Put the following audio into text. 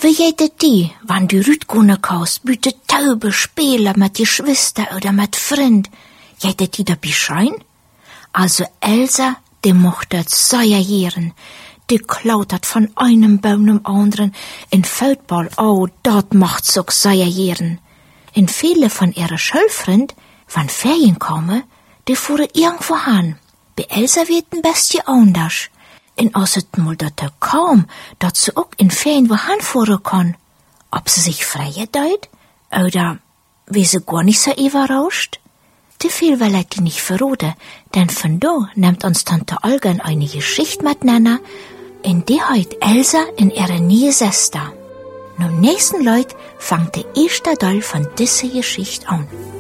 Wie geht die, wann du rütgone kaust, büte Taube spielen mit die Schwester oder mit Freund? Geht die dabei schein? Also Elsa, die mocht dat sehr jähren. Die klautert von einem Baum zum anderen. In Feldball, oh, dort macht's auch sehr jähren. In viele von ihrer Schulfreund, wann Ferien kommen, die fuhren irgendwo hin. Bei Elsa wird ein bisschen anders. Und als het mal dat kaum, dat sie auch in Ferien wohin fuhren kann. Ob sie sich freie deut? Oder wie sie gar nicht so überrascht? Te viel will ich die nicht verraten, denn von da nimmt uns Tante Olga eine Geschichte miteinander, in die heut Elsa in ihre neue Schwester. Am nächsten Leut fängt der erste Teil von dieser Geschichte an.